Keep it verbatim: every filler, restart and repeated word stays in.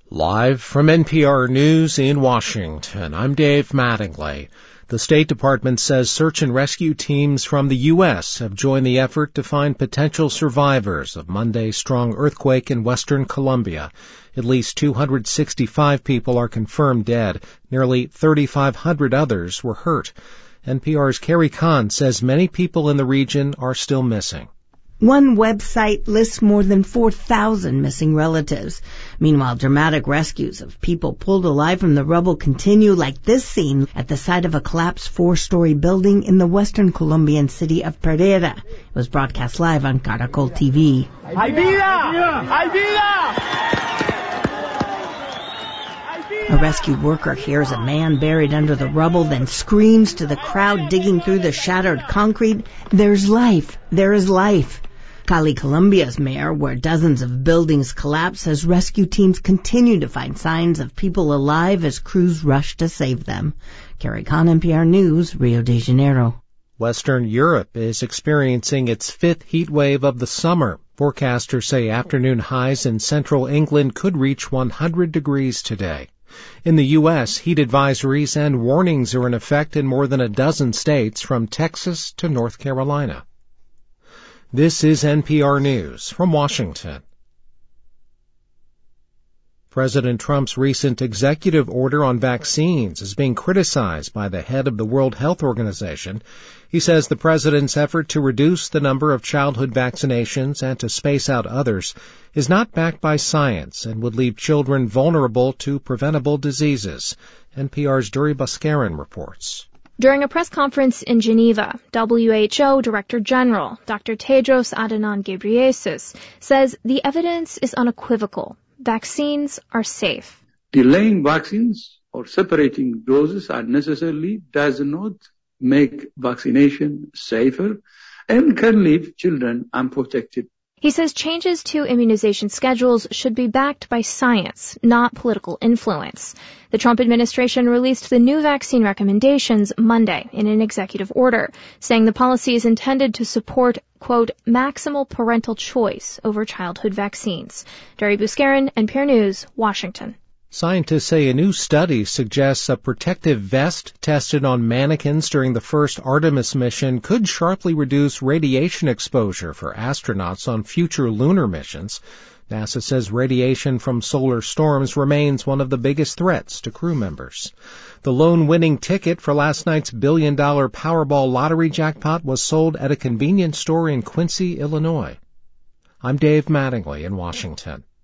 Live from N P R News in Washington, I'm Dave Mattingly. The State Department says search and rescue teams from the U S have joined the effort to find potential survivors of Monday's strong earthquake in western Colombia. At least two hundred sixty-five people are confirmed dead. Nearly thirty-five hundred others were hurt. N P R's Carrie Kahn says many people in the region are still missing. One website lists more than four thousand missing relatives. Meanwhile, dramatic rescues of people pulled alive from the rubble continue, like this scene at the site of a collapsed four-story building in the western Colombian city of Pereira. It was broadcast live on Caracol T V. ¡Hay vida! ¡Hay vida! A rescue worker hears a man buried under the rubble, then screams to the crowd digging through the shattered concrete, "There's life! There is life!" Cali, Colombia's mayor, where dozens of buildings collapsed, says rescue teams continue to find signs of people alive as crews rush to save them. Carrie Kahn, N P R News, Rio de Janeiro. Western Europe is experiencing its fifth heat wave of the summer. Forecasters say afternoon highs in central England could reach one hundred degrees today. In the U S, heat advisories and warnings are in effect in more than a dozen states, from Texas to North Carolina. This is N P R News from Washington. President Trump's recent executive order on vaccines is being criticized by the head of the World Health Organization. He says the president's effort to reduce the number of childhood vaccinations and to space out others is not backed by science and would leave children vulnerable to preventable diseases. N P R's Duri Baskarin reports. During a press conference in Geneva, W H O Director General Doctor Tedros Adhanom Ghebreyesus says the evidence is unequivocal. Vaccines are safe. Delaying vaccines or separating doses unnecessarily does not make vaccination safer and can leave children unprotected. He says changes to immunization schedules should be backed by science, not political influence. The Trump administration released the new vaccine recommendations Monday in an executive order, saying the policy is intended to support, quote, maximal parental choice over childhood vaccines. Duri Baskarin, N P R News, Washington. Scientists say a new study suggests a protective vest tested on mannequins during the first Artemis mission could sharply reduce radiation exposure for astronauts on future lunar missions. NASA says radiation from solar storms remains one of the biggest threats to crew members. The lone winning ticket for last night's billion-dollar Powerball lottery jackpot was sold at a convenience store in Quincy, Illinois. I'm Dave Mattingly in Washington.